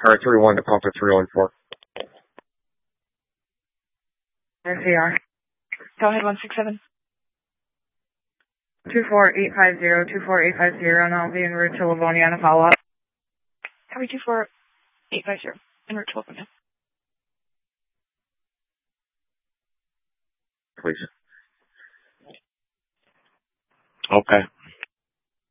Or 3-1 to pump to 314. NCR. Go ahead, 167. 24850, 24850, and I'll be en route to Livonia on a follow-up. Copy 24850, en route to Livonia. Please. Okay.